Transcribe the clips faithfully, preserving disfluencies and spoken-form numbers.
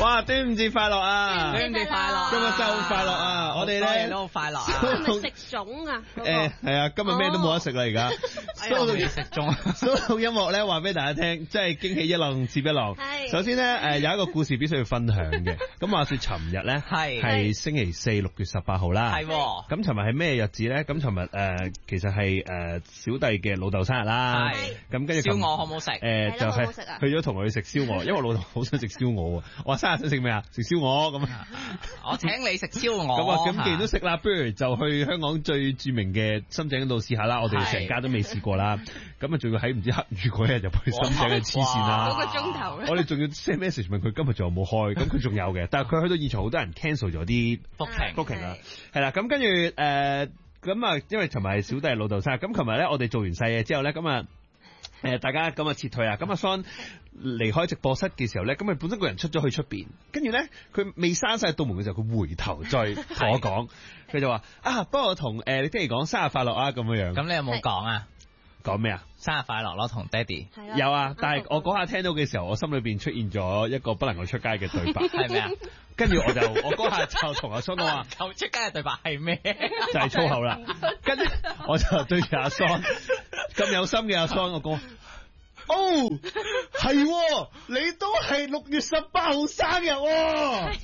哇！端午節快樂啊！ 端午節快樂！ 今日真係好快樂啊！我哋咧都好快樂啊！ 係咪食粽啊？ 誒係啊，今日咩都冇得食啦而家。 蘇到食粽， 蘇到音樂咧話俾大家聽，即係驚喜一浪接一浪。首先咧誒有一個故事必須要分享嘅。咁話説尋日咧係係星期四六月十八號啦。係喎。咁尋日係咩日子咧？咁尋日誒其實係誒小弟嘅老豆生日啦。係。咁跟住燒鵝好唔好食？ 誒就係去咗同佢食燒鵝，因為我老豆好想食燒鵝喎。我話生日想食咩啊？食燒鵝咁啊！ 我請你食燒鵝。 咁啊，咁既然都食啦，不如就去香港最著名嘅深井度試下啦。我哋成家都未試過啦。咁啊，仲要喺唔知黑雨嗰日入去深井嘅黐線啦。 嗰個鐘頭咧。 我哋仲要 send message 問佢今日仲有冇開，咁佢仲有嘅。但係佢去到現場好多人 cancel 咗啲 booking booking 啦。係啦，咁跟住誒，咁啊，因為尋日係小弟老豆生日，咁尋日咧我哋做完細嘢之後咧，咁啊。誒，大家咁啊撤退啊，咁阿 Son 離開直播室嘅時候咧，咁啊本身個人出咗去出邊，跟住咧佢未閂晒道門嘅時候，佢回頭再同我講，佢就話啊，幫我同誒你爹哋講生日快樂啊咁樣樣。咁你有冇講啊？ 講咩啊？ 生日快樂咯，同爹哋。 有啊，但係我嗰下聽到嘅時候，我心裏邊出現咗一個不能夠出街嘅對白。係咩啊？跟住我就我嗰下就同阿 Son 講話， 出街嘅對白係咩？ 就係粗口啦。跟住我就對住阿 Son 咁有心嘅阿 Son 我講。哦，係，你都係六月十八號生日喎，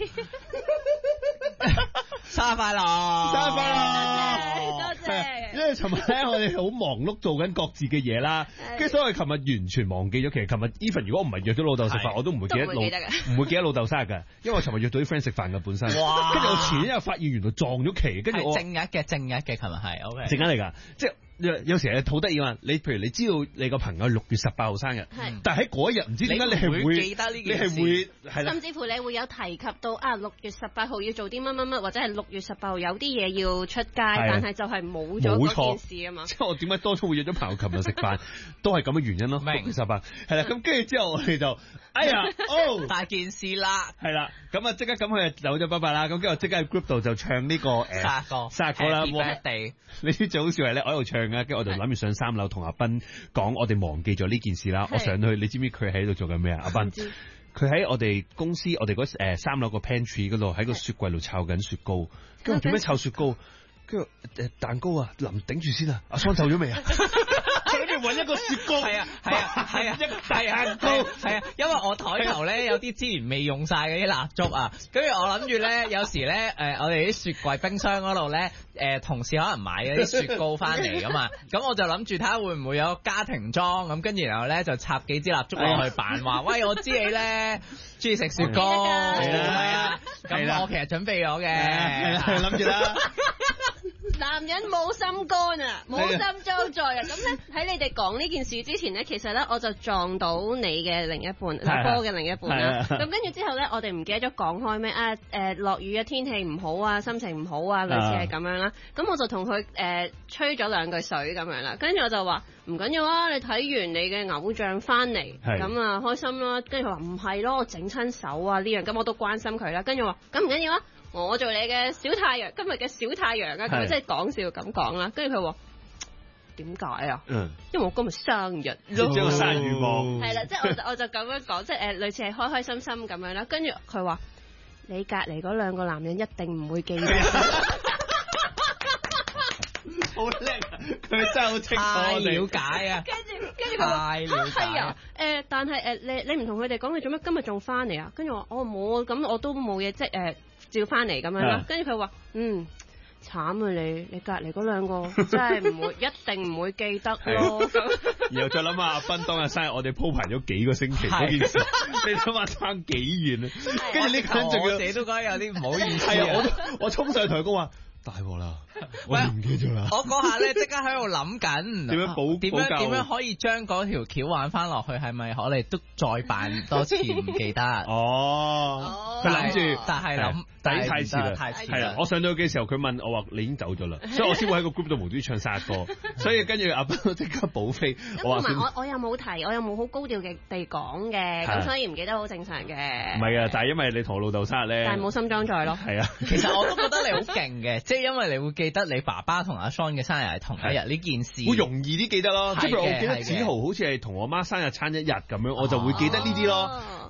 生日快樂， 生日快樂， 多謝。 因為尋日咧我哋好忙碌做緊各自嘅嘢啦，跟住所以琴日完全忘記咗。其實琴日 even 如果唔係約咗老豆食飯，我都唔會記得老唔會記得老豆生日㗎，因為我尋日約到啲 friend 食飯嘅本身。哇！跟住我前一日發現原來撞咗期，跟住我正日嘅正日嘅，琴日係 OK， 正日嚟㗎，即係。有時係好得意啊！你譬如你知道你個朋友六月十八號生日，但係喺嗰一日唔知點解你係會記得呢件事， 你係會係甚至乎你會有提及到啊六月十八號要做啲乜乜乜，或者係六月十八號有啲嘢要出街，但係就係冇咗嗰件事啊嘛。 即係我點解當初會約咗朋友琴日食飯，都係咁嘅原因咯。六月十八係啦，咁跟住之後我哋就哎呀哦大件事啦， 係啦，咁啊即刻咁佢就走咗拜拜啦。咁跟住我即刻喺 group 度就唱呢個誒生日歌， 生日歌啦。 地你知最好笑係咧，我喺度唱啊，跟住我就諗住上三樓同阿斌講，我哋忘記咗呢件事啦。我上到去，你知唔知佢喺度做緊咩啊？阿斌，佢喺我哋公司，我哋嗰誒三樓個 pantry 嗰度喺個雪櫃度摷緊雪糕。跟住做咩摷雪糕？跟住誒蛋糕啊，臨頂住先啊！阿桑走咗未啊？佢哋揾一個雪糕， 係啊係啊係啊，一個大蛋糕係啊，因為我台頭咧有啲資源未用晒嗰啲蠟燭啊，跟住我諗住咧，有時咧誒我哋啲雪櫃冰箱嗰度咧誒同事可能買嗰啲雪糕翻嚟噶嘛，咁我就諗住睇下會唔會有家庭裝咁，跟住然後咧就插幾支蠟燭落去扮話，喂我知你咧中意食雪糕，係啊，咁我其實準備咗嘅，係啦， 諗住啦。 男人冇心肝啊，冇心裝載啊！咁咧喺你哋講呢件事之前咧，其實咧我就撞到你嘅另一半，阿波嘅另一半啦。咁跟住之後咧，我哋唔記得咗講開咩啊？誒落雨啊，天氣唔好啊，心情唔好啊，類似係咁樣啦。咁我就同佢誒吹咗兩句水咁樣啦。跟住我就話唔緊要啊，你睇完你嘅偶像翻嚟，咁啊開心啦。跟住佢話唔係咯，我整親手啊呢樣，咁我都關心佢啦。跟住話咁唔緊要啊。我做你嘅小太陽，今日嘅小太陽啊，咁即係講笑咁講啦。跟住佢話點解啊？嗯，因為我今日生日， 將個生日願望係啦，即係我就我就咁樣講，即係誒類似係開開心心咁樣啦。跟住佢話你隔離嗰兩個男人一定唔會記得。 好叻啊！佢真係好清楚， 太了解啊！ 跟住跟住佢話嚇係啊誒，但係誒你你唔同佢哋講，你做咩今日仲翻嚟啊？跟住我我冇咁我都冇嘢即係誒。照翻嚟咁樣啦，跟住佢話嗯慘啊你，你隔離嗰兩個真係唔會，一定唔會記得咯。 然後再諗下阿斌當日生日，我哋鋪排咗幾個星期嗰件事，你諗下差幾遠啊？跟住呢個人仲要， 我哋都覺得有啲唔好意思。 係啊，我都我衝上台講話大鑊啦，我唔記咗啦。 我嗰下咧即刻喺度諗緊點樣補點樣點樣可以將嗰條橋玩翻落去？係咪我哋都再扮多次唔記得？ 哦，佢諗住， 但係諗。 但係太遲啦，太遲係啦！我上到嘅時候，佢問我話：你已經走咗啦，所以我先會喺個 group 度無端唱生日歌。所以跟住阿斌即刻補飛。 我話我我又冇提，我又冇好高調嘅地講嘅，咁所以唔記得好正常嘅。 唔係啊，但係因為你同我老豆生日咧， 但係冇心裝載咯。 係啊， 其實我都覺得你好勁嘅，即係因為你會記得你爸爸同阿 Son 嘅生日係同一日呢件事， 會容易啲記得咯。即係譬如我記得子豪好似係同我媽生日差一日咁樣，我就會記得呢啲咯。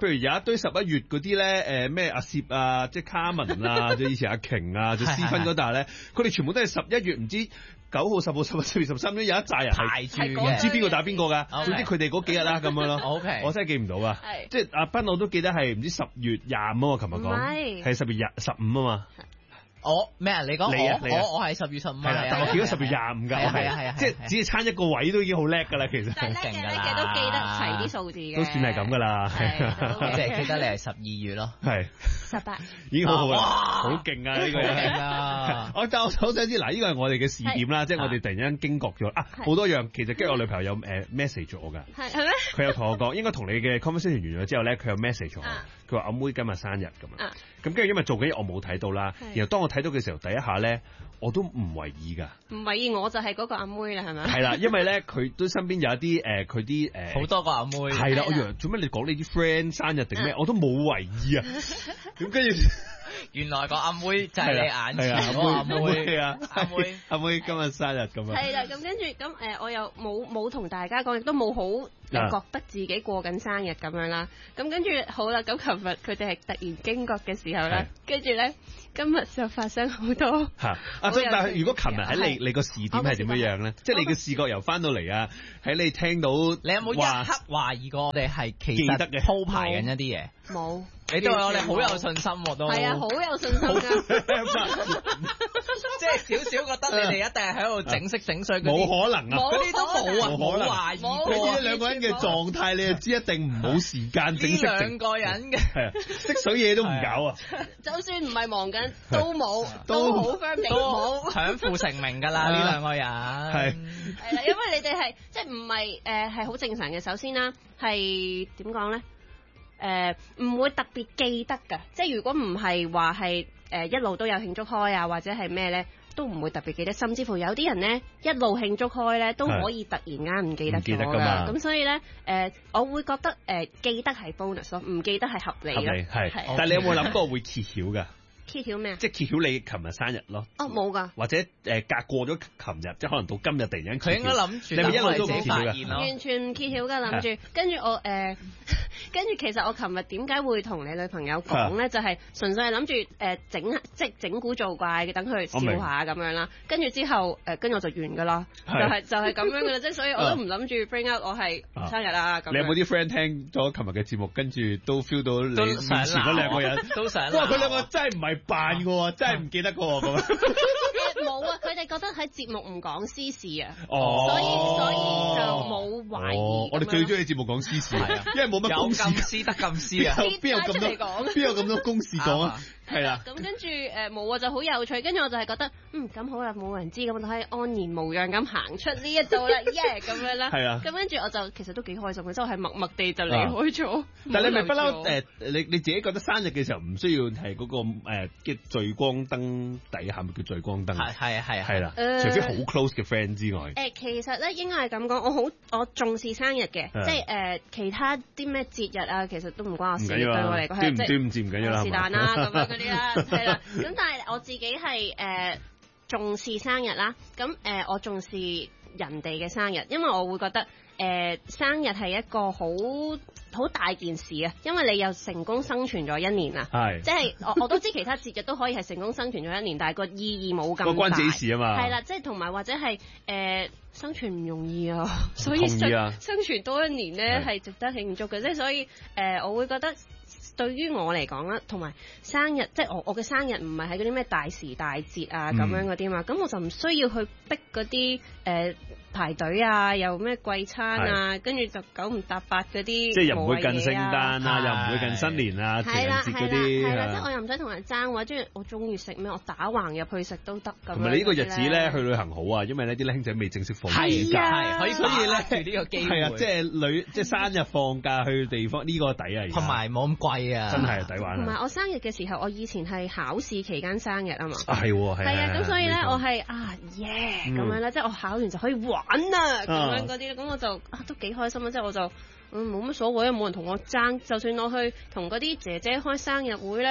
譬如有一堆十一月嗰啲咧，誒咩阿攝啊，即係卡文啊，即係以前阿瓊啊，即係私芬嗰笪咧，佢哋全部都係十一月唔知九號、十號、十一、十二、十三，有一紮人排住嘅， 唔知邊個打邊個㗎， Okay. 總之佢哋嗰幾日啦咁樣咯。 OK， 我真係記唔到啊，即係阿斌我都記得係唔知十月廿五啊，琴日講係十月廿十五啊嘛。 我咩啊？你講你啊我我我係十月十五啊， 係啦，但我記得十月廿五㗎， 係啊係啊， 即係只係差一個位都已經好叻㗎啦，其實。 但係叻嘅叻嘅都記得齊啲數字嘅， 都算係咁㗎啦。 我淨係記得你係十二月咯， 係十八， 已經好好啦， 哇好勁啊呢個人。 勁啊！ 我但我好想知嗱，呢個係我哋嘅視點啦，即係我哋突然間驚覺咗啊，好多樣。其實跟住我女朋友有誒 message 我㗎， 係係咩？ 佢有同我講，應該同你嘅 conversation 完咗之後咧，佢有 message 我，佢話阿妹今日生日咁樣。咁跟住因為做緊嘢我冇睇到啦，然後當我睇到嘅時候，第一下咧我都唔為意㗎。 唔為意我就係嗰個阿妹啦，係咪？ 係啦，因為咧佢都身邊有一啲誒佢啲誒好多個阿妹。 係啦，我以為做咩你講你啲 friend 生日定咩？我都冇為意啊。咁跟住。 原來個阿妹就係你眼前嗰個阿妹啊！阿妹阿妹今日生日咁啊！ 係啦，咁跟住咁誒，我又冇冇同大家講，亦都冇好覺得自己過緊生日咁樣啦。咁跟住好啦，咁琴日佢哋係突然驚覺嘅時候咧，跟住咧今日就發生好多嚇啊！但係如果琴日喺你你個視點係點樣樣咧？即係你嘅視覺由翻到嚟啊，喺你聽到你有冇一刻懷疑過我哋係其實鋪排緊一啲嘢？ 冇。 你對我哋好有信心喎，都係啊，好有信心㗎。 即係少少覺得你哋一定係喺度整色整水嗰啲， 冇可能啊！ 嗰啲都冇啊，冇懷疑過。 呢兩個人嘅狀態，你就知一定唔冇時間整色整。 呢兩個人嘅係啊，色水嘢都唔搞啊！ 就算唔係忙緊，都冇，都好 firm 地冇， 享負成名㗎啦！呢兩個人係係啦，因為你哋係即係唔係誒係好正常嘅。首先啦，係點講咧？誒唔、呃、會特別記得㗎，即係如果唔係話係誒一路都有慶祝開啊，或者係咩咧，都唔會特別記得。甚至乎有啲人咧一路慶祝開咧，都可以突然間唔記得咗㗎。咁所以咧誒、呃，我會覺得誒、呃、記得係 bonus 咯，唔記得係合理咯。 合理係，但係你有冇諗過會揭曉㗎？ 揭曉咩？ 即係揭曉你琴日生日咯。 哦，冇㗎。或者誒隔過咗琴日，即係可能到今日突然間佢應該諗住， 你咪一路都唔揭曉㗎。 完全唔揭曉㗎，諗住。跟住我誒，跟住其實我琴日點解會同你女朋友講咧？就係純粹係諗住誒整即係整蠱做怪嘅，等佢笑下咁樣啦。跟住之後誒，跟住我就完㗎啦。就係就係咁樣㗎啦，即係所以我都唔諗住 bring out 我係生日啊咁。 你有冇啲 friend 聽咗琴日嘅節目，跟住都 feel 到你面前嗰兩個人都想？ 哇！佢兩個真係唔係扮㗎喎，真係唔記得㗎喎咁樣。 冇啊！佢哋覺得喺節目唔講私事啊， 哦， 所以所以就冇懷疑。 我哋最中意節目講私事，因為冇乜公事， 私得咁私啊， 邊有咁多邊有咁多公事講啊？係啦， 咁跟住誒冇啊，就好有趣。跟住我就係覺得，嗯，咁好啦，冇人知，咁我就可以安然無恙咁行出呢一度啦，耶咁樣啦。係啊。咁跟住我就其實都幾開心嘅，即係我係默默地就離開咗。 但係你咪不嬲誒？你你自己覺得生日嘅時候唔需要係嗰個誒嘅聚光燈底下咪叫聚光燈？ 係係係係啦，除非好 close 嘅 friend 之外。 誒，其實咧應該係咁講，我好我重視生日嘅，即係誒其他啲咩節日啊，其實都唔關我事，對我嚟講係即係端午節唔緊要啦， 是但啦咁樣嗰啲啦，係啦。咁但係我自己係誒、呃、重視生日啦，咁誒、呃、我重視人哋嘅生日，因為我會覺得誒、呃、生日係一個好好大件事啊，因為你又成功生存咗一年啊，係即係我我都知其他節日都可以係成功生存咗一年，但係個意義冇咁大，個關自己事啊嘛，係啦，即係同埋或者係誒、呃、生存唔容易啊，所以生、啊、生存多一年咧係值得慶祝嘅，即係所以誒、呃、我會覺得。對於我嚟講啦，同埋生日，即係我我嘅生日唔係喺嗰啲咩大時大節啊咁、嗯、樣嗰啲嘛，咁我就唔需要去逼嗰啲誒排隊啊，又咩貴餐啊，跟住就九唔搭八嗰啲，即係又唔會近聖誕啊，又唔會近新年啊，情人節嗰啲，係啦，即係我又唔使同人爭話，中意我中意食咩，我打橫入去食都得咁。同埋呢個日子咧去旅行好啊，因為呢啲僆仔未正式放假，係可以所以咧呢個機會，係啊，即係女即係生日放假去地方呢、呢個抵啊，同埋冇咁貴。真係抵玩。同埋我生日嘅時候，我以前係考試期間生日啊嘛。啊係喎，係。係啊，咁所以咧，我係啊耶咁樣啦，即係我考完就可以玩啊咁樣嗰啲，咁我就啊都幾開心啊！即係我就嗯冇乜所謂啊，冇人同我爭，就算我去同嗰啲姐姐開生日會咧。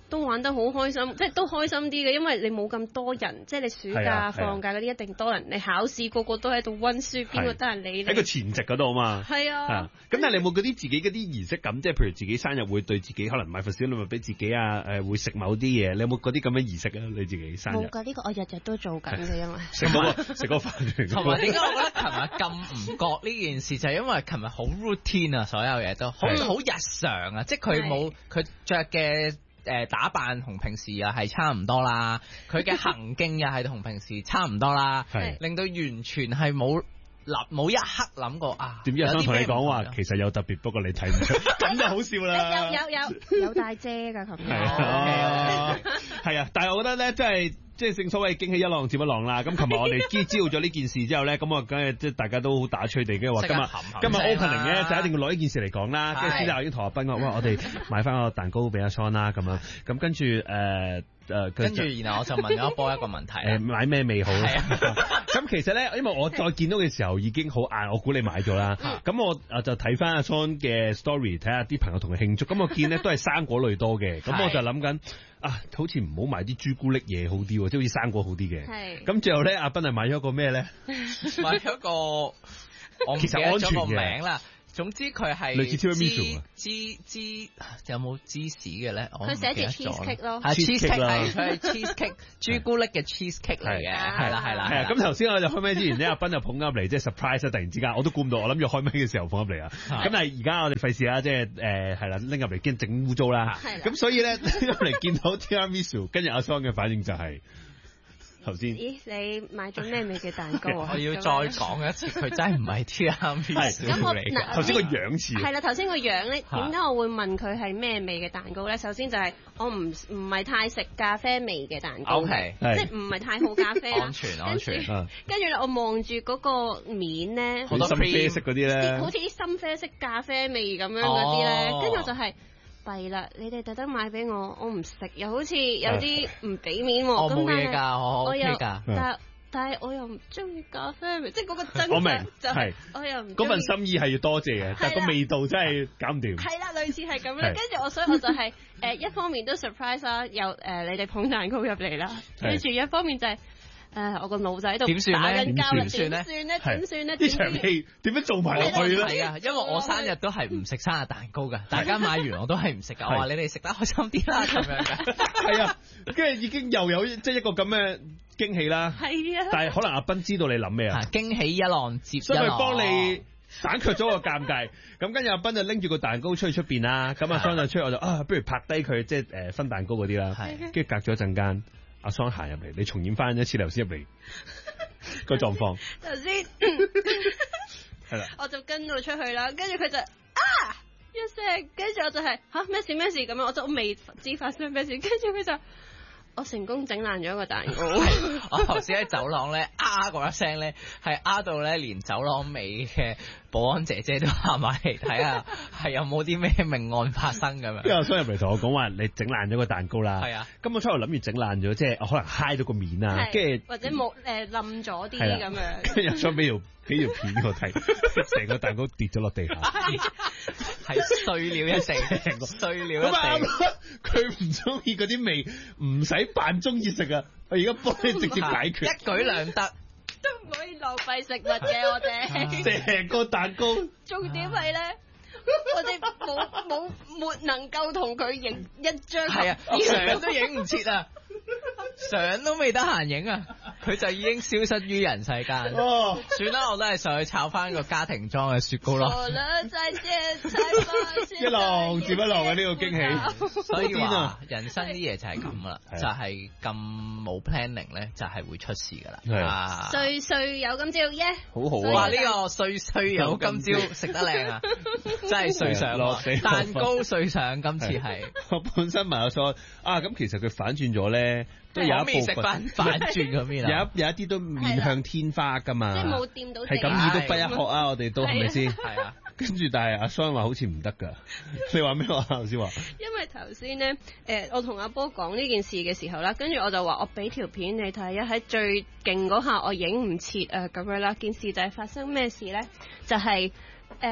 都玩得好開心，即係都開心啲嘅，因為你冇咁多人，即係你暑假放假嗰啲一定多人，你考試個個都喺度温書，邊個得人理你？ 喺個前夕嗰度啊嘛。係啊。咁但係你有冇嗰啲自己嗰啲儀式感？即係譬如自己生日會對自己可能買份小禮物俾自己啊，誒會食某啲嘢，你有冇嗰啲咁嘅儀式啊？你自己生日？ 冇㗎，呢個我日日都做緊嘅，因為食嗰個食嗰個飯。 同埋點解我覺得琴日咁唔覺呢件事，就係因為琴日好 routine 啊，所有嘢都好好日常啊，即係佢冇佢着嘅。誒打扮同平時又係差唔多啦，佢嘅行徑又係同平時差唔多啦，令到完全係冇諗冇一刻諗過啊！點知阿生同你講話其實有特別，不過你睇唔出，咁就好笑啦。 有有有有帶遮㗎，琴日。 係啊，但係我覺得咧，即係。即係正所謂驚喜一浪接一浪啦，咁琴日我哋知知道咗呢件事之後咧，咁我梗係即係大家都好打趣地，跟住話今日今日 opening 咧就一定要攞呢件事嚟講啦，跟住先頭已經同阿斌講，哇！我哋買翻個蛋糕俾阿 Son 啦，咁樣，咁跟住誒誒，跟住然後我就問咗阿波一個問題，誒買咩味好？咁其實咧，因為我再見到嘅時候已經好晏，我估你買咗啦，咁我啊就睇翻阿 Son 嘅 story，睇下啲朋友同佢慶祝，咁我見咧都係生果類多嘅，咁我就諗緊。啊，好似唔好買啲朱古力嘢好啲，即係好似生果好啲嘅。係。咁最後咧，阿斌係買咗個咩咧？買咗個，我唔記得咗個名啦。總之佢係類似 tiramisu 芝芝有冇芝士嘅咧？佢寫住 cheese cake 咯，係 cheese cake 啦，佢係 cheese cake 朱古力嘅 cheese cake 嚟嘅，係啦係啦。係啊，咁頭先我就開咪之前咧，阿斌就捧入嚟，即係 surprise 啊！突然之間我都估唔到，我諗住開咪嘅時候捧入嚟啊。咁但係而家我哋費事啦，即係誒係啦，拎入嚟驚整污糟啦。咁所以咧拎入嚟見到 tiramisu，跟住阿 Son 嘅反應就係。咦，你買咗咩味嘅蛋糕啊？我要再講一次，佢真係唔係 tiramisu 嚟嘅。頭先個樣似。係啦，頭先個樣咧，點解我會問佢係咩味嘅蛋糕咧？首先就係我唔唔係太食咖啡味嘅蛋糕， okay，即係唔係太好咖啡。安全安全。跟住咧，我望住嗰個面咧，好多深啡色嗰啲咧，好似啲深啡色咖啡味咁樣嗰啲咧，跟住我就係。弊啦！你哋特登買俾我，我唔食，又好似有啲唔俾面喎。我冇嘢㗎，我 OK 㗎。但但係我又唔中意咖啡味，即係嗰個真相就係我又唔。嗰份心意係要多謝嘅，但係個味道真係搞唔掂。係啦，類似係咁樣。跟住我，所以我就係誒一方面都 surprise 啦，有誒你哋捧蛋糕入嚟啦，跟住一方面就係。誒，我個腦仔喺度打緊交啦，點算咧？點算咧？點算咧？呢場戲點樣做埋落去咧？係啊，因為我生日都係唔食生日蛋糕噶，大家買完我都係唔食噶。我話你哋食得開心啲啦，咁樣嘅。係啊，跟住已經又有即係一個咁嘅驚喜啦。係啊，但係可能阿斌知道你諗咩啊？驚喜一浪接一浪，所以佢幫你省卻咗個尷尬。咁跟住阿斌就拎住個蛋糕出去出邊啦。咁阿 Son 就出去，我就啊，不如拍低佢，即係誒分蛋糕嗰啲啦。係，跟住隔咗一陣間。阿 Son 行入嚟，你重演翻一次頭先入嚟個狀況。頭先係啦，我就跟到出去啦，跟住佢就啊一聲，跟住我就係吓咩事咩事咁樣，我就未知發生咩事，跟住佢就我成功整爛咗個蛋糕。我頭先喺走廊咧啊嗰一聲咧，係啊到咧連走廊尾嘅保安姐姐都行埋嚟睇下，係有冇啲咩命案發生咁樣。因為阿 Son 入嚟同我講話，你整爛咗個蛋糕啦。係啊，咁我初頭諗住整爛咗，即係可能揩到個面啊，跟住或者冇誒冧咗啲咁樣。跟住阿 Son俾條俾條片我睇，成個蛋糕跌咗落地下，係碎了一成，碎了一成。佢唔中意嗰啲味，唔使扮中意食啊！我而家幫你直接解決，一舉兩得。都唔可以浪費食物嘅，我哋成個蛋糕。重點係咧，我哋冇冇沒能夠同佢影一張，係啊，相都影唔切啊，相都未得閒影啊，佢就已經消失於人世間。哦，算啦，我都係上去炒翻個家庭裝嘅雪糕咯。好啦，再見，再見。一浪接一浪嘅呢個驚喜，所以話人生啲嘢就係咁啦，就係咁冇 planning 咧，就係會出事噶啦。係啊，歲歲有今朝耶，好好啊！哇，呢個歲歲有今朝食得靚啊，真係歲上落地蛋糕歲上，今次係我本身問阿 Son啊，咁其實佢反轉咗咧。都有一部分反轉嗰邊啊，有一有一啲都面向天花噶嘛，即係冇掂到，係咁意都不一學啊！我哋都係咪先？係啊，跟住但係阿 Son 話好似唔得噶，你話咩話？頭先話，因為頭先咧，誒，我同阿波講呢件事嘅時候啦，跟住我就話我俾條片你睇，一喺最勁嗰下我影唔切啊咁樣啦。件事就係發生咩事咧？就係誒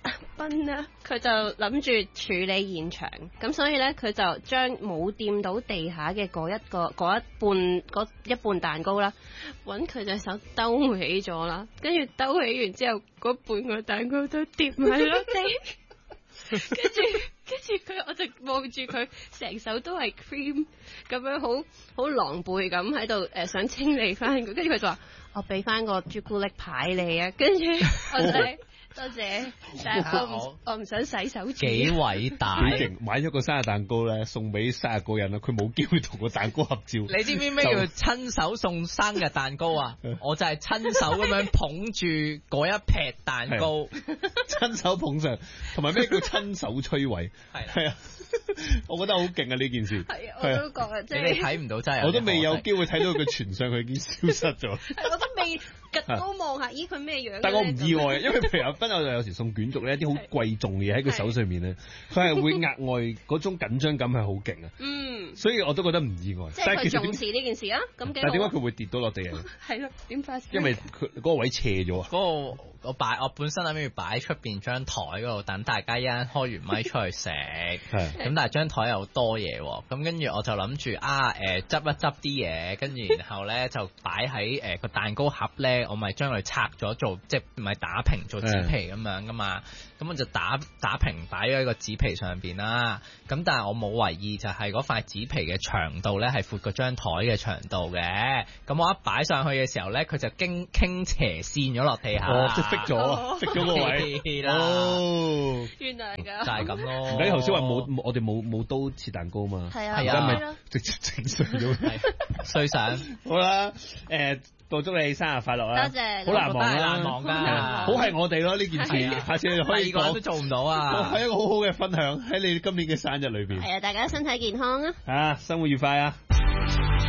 斌啦，佢就諗住處理現場，咁所以咧佢就將冇掂到地下嘅嗰一個嗰一半嗰一半蛋糕啦，揾佢隻手兜起咗啦，跟住兜起完之後，嗰半個蛋糕都跌埋落地。跟住跟住佢，我就望住佢成手都係 cream 咁樣，好好狼狽咁喺度誒，想清理翻佢。跟住佢就話：我俾翻個朱古力牌你啊！跟住我就係多謝，但係我唔我唔想洗手指。 幾偉大！ 幾勁！買咗個生日蛋糕咧，送俾生日個人啦，佢冇機會同個蛋糕合照。 你知唔知咩叫親手送生日蛋糕啊？我就係親手咁樣捧住嗰一劈蛋糕， 親手捧上，同埋咩叫親手摧毀？係係啊，我覺得好勁啊呢件事。 係啊，我都覺啊，即係你睇唔到真係。 我都未有機會睇到佢傳上去，已經消失咗。 係，我都未趌高望下，咦佢咩樣？ 但我唔意外，因為譬如阿斌，我就有時送卷軸咧，一啲好貴重嘅嘢喺佢手上面咧，佢係會額外嗰種緊張感係好勁啊。 嗯， 所以我都覺得唔意外。 即係佢重視呢件事啊。咁但係點解佢會跌到落地啊？ 係咯，點發生？ 因為佢嗰個位斜咗啊。 嗰個我擺我本身諗住擺出邊張台嗰度等大家一陣開完咪出去食，咁但係張台有多嘢喎，咁跟住我就諗住啊誒執一執啲嘢，跟住然後咧就擺喺誒個蛋糕盒咧，我咪將佢拆咗做即係唔係打平做紙皮咁樣噶嘛，咁我就打打平擺咗喺個紙皮上邊啦，咁但係我冇為意就係嗰塊紙皮嘅長度咧係闊過張台嘅長度嘅，咁我一擺上去嘅時候咧，佢就經傾斜線咗落地下。 哦，即係逼咗，逼咗個位啦。 哦， 原來係咁。 就係咁咯。 唔緊要，頭先話冇，我哋冇冇刀切蛋糕嘛。 係啊， 係啊， 咪直接整碎咗。 衰相。 好啦，誒，祝祝你生日快樂啦！ 多謝。 好難忘啦，難忘㗎。 好係我哋咯呢件事，下次你可以第二個人都做唔到啊。 係一個好好嘅分享喺你今年嘅生日裏邊。 係啊，大家身體健康啊！ 啊，生活愉快啊！